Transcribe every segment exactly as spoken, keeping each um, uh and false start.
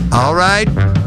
All right.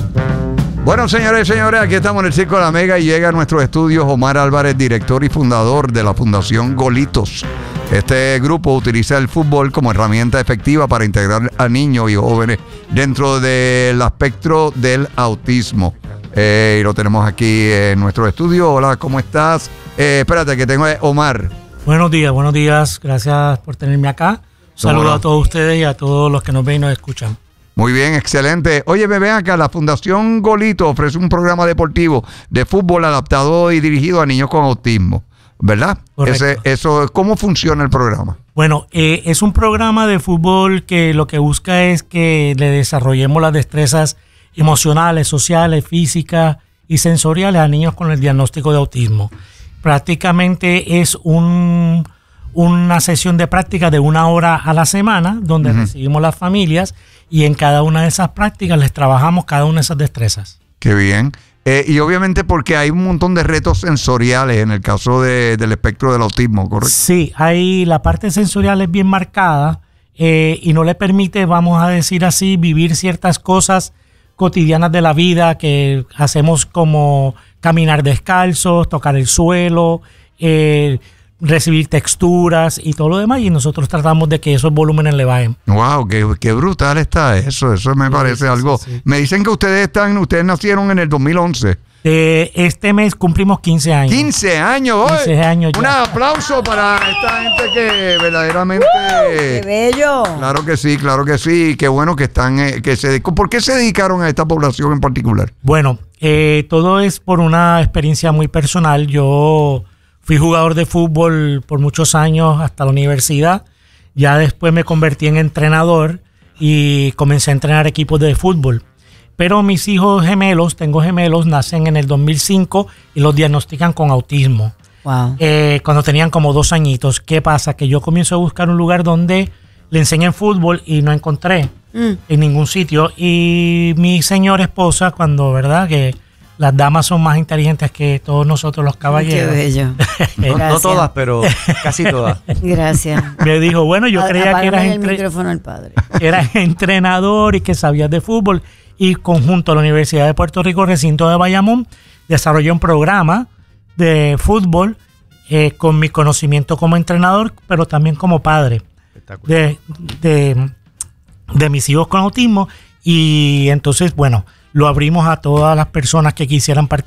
Bueno, señores y señores, aquí estamos en el Circo de la Mega y llega a nuestros estudios Omar Álvarez, director y fundador de la Fundación Golitos. Este grupo utiliza el fútbol como herramienta efectiva para integrar a niños y jóvenes dentro del espectro del autismo. Eh, y lo tenemos aquí en nuestro estudio. Hola, ¿cómo estás? Eh, espérate, que tengo a Omar. Buenos días, buenos días. Gracias por tenerme acá. Saludos Hola. a todos ustedes y a todos los que nos ven y nos escuchan. Muy bien, excelente. Oye, me ven acá, la Fundación Golito ofrece un programa deportivo de fútbol adaptado y dirigido a niños con autismo, ¿verdad? Correcto. Ese, eso, ¿cómo funciona el programa? Bueno, eh, es un programa de fútbol que lo que busca es que le desarrollemos las destrezas emocionales, sociales, físicas y sensoriales a niños con el diagnóstico de autismo. Prácticamente es un, una sesión de práctica de una hora a la semana donde uh-huh. recibimos las familias y en cada una de esas prácticas les trabajamos cada una de esas destrezas. Qué bien. Eh, y obviamente porque hay un montón de retos sensoriales en el caso de, del espectro del autismo, ¿correcto? Sí, hay, la parte sensorial es bien marcada eh, y no le permite, vamos a decir así, vivir ciertas cosas cotidianas de la vida que hacemos, como caminar descalzos, tocar el suelo, eh, recibir texturas y todo lo demás, y nosotros tratamos de que esos volúmenes le bajen. Wow, qué, qué brutal está eso, eso me sí, parece sí, algo. Sí, sí. Me dicen que ustedes están, ustedes nacieron en el dos mil once. Eh, este mes cumplimos quince años. quince años, hoy. quince años ya. Un aplauso para esta gente que verdaderamente. ¡Uh! ¡Qué bello! Claro que sí, claro que sí, qué bueno que están, eh, que se, ¿por qué se dedicaron a esta población en particular? Bueno, eh, todo es por una experiencia muy personal. Yo fui jugador de fútbol por muchos años hasta la universidad. Ya después me convertí en entrenador y comencé a entrenar equipos de fútbol. Pero mis hijos gemelos, tengo gemelos, nacen en el dos mil cinco y los diagnostican con autismo. Wow. Eh, cuando tenían como dos añitos. ¿Qué pasa? Que yo comienzo a buscar un lugar donde le enseñen fútbol y no encontré mm. en ningún sitio. Y mi señora esposa, cuando, ¿verdad? Que las damas son más inteligentes que todos nosotros los caballeros. Qué bello. no, no todas, pero casi todas. Gracias. Me dijo, bueno, yo A, creía que eras, el entre... micrófono al padre. eras entrenador y que sabías de fútbol. Y conjunto a la Universidad de Puerto Rico, recinto de Bayamón, desarrollé un programa de fútbol eh, con mi conocimiento como entrenador, pero también como padre de, de, de mis hijos con autismo. Y entonces, bueno, lo abrimos a todas las personas que quisieran participar.